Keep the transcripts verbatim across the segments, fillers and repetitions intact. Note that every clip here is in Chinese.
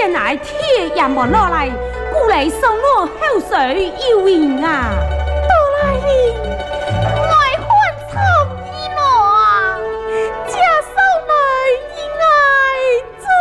天来铁也莫落来，故来送我后水有缘啊！ 多来临，爱欢从一诺啊，家少来因爱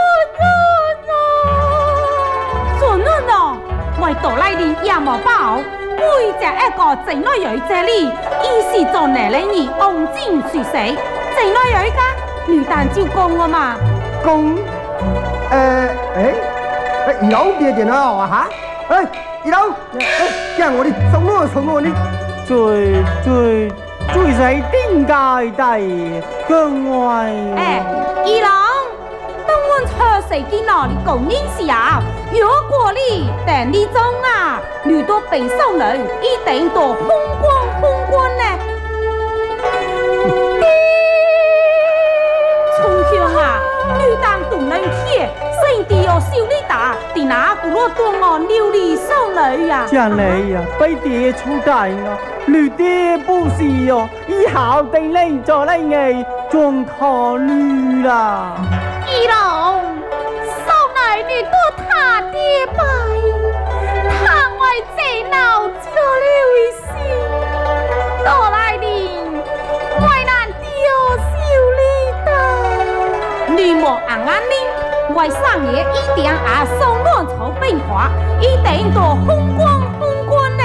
做嫩啊！做嫩哦，我多来临也莫报，为这一个正内有这里，一时做男人儿昂进去死，正内有一个女单就讲我嘛， 讲，呃，哎，二樓別電話啊嚇，哎，二樓，哎，叫我哋送我送我你， 最最最使點解的更外？ 哎，二郎，等我出世見到你講認識啊，如果你等你中啊，女多被送女，一定到風光風光呢。從向啊，女當獨能鐵，聖地要少你打，地那古羅多我撩你送女啊。 這你呀，被爹出大啊，女爹不是哦，以後定你做你嘅仲考慮啦。 二郎，少奶女多他爹拜，他为这闹做了一心，多来临，为难丢小李的。 女莫硬硬呢，为上爷一定啊送乱草变化，一定到风光风光呢。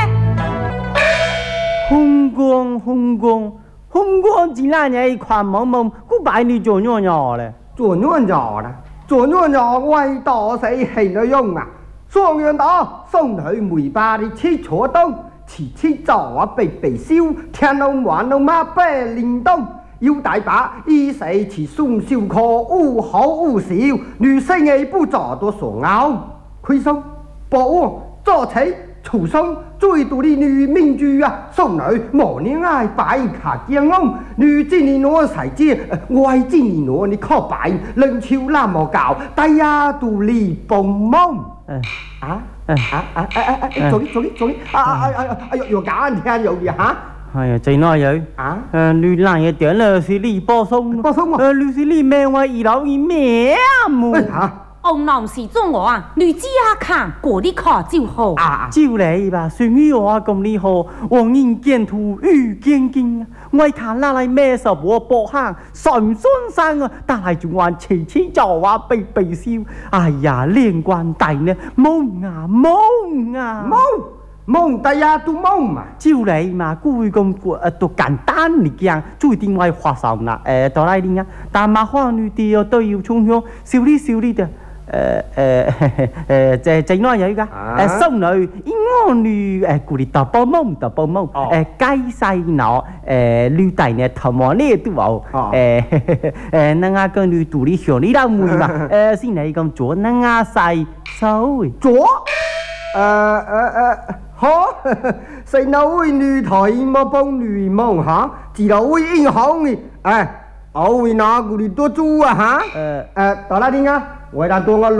風光風光風光，自然嘢看蒙蒙，古擺你做nhỏ nhỏ咧。 做軟咗啦，做軟咗為多死氣都用啊！送完到送去梅巴的切坐東，切切做啊被被燒，聽到玩到馬背連東，要大把一世切送小可烏好烏少，女性嘅不做多所拗，虧鬆寶做起。楚松最多的女名句啊，送女莫念爱白卡江翁，女今年我才知，外今年我你靠白，人潮那么高，大家独立蹦梦。啊啊啊啊啊啊！做啲做啲做啲啊啊啊啊！哎呦又假聽有嘢嚇。 係啊，最耐有啊，誒，女男嘅點咧是你播送， 播送啊， 誒，你是你命為二樓一命冇嚇。 ông lòng sĩ中我啊，女子啊看過啲考就好啊，照你吧，算於我咁厲害，黃燕見圖遇見見啊，我看拉嚟咩時候我博行順順生啊，但係仲話遲遲就話被被燒，哎呀，連關大呢，懵啊懵啊懵懵，大家都懵嘛， 照你嘛，故意咁誒都簡單嚟講，注定我發生啦，誒，到嚟點啊？但係花女啲都要衝向少啲少啲嘅。誒誒誒，就就攞有依家誒送女，因我女誒顧嚟揼波夢揼波夢，誒雞細腦誒女大呢頭毛呢都有誒誒那個個女獨立向你啦妹嘛，誒先嚟咁做那個細手做誒誒誒好，細腦女台冇幫女夢嚇，自頭會影響嘅誒，我會拿顧嚟多做啊嚇，誒誒到啦點啊？為了多我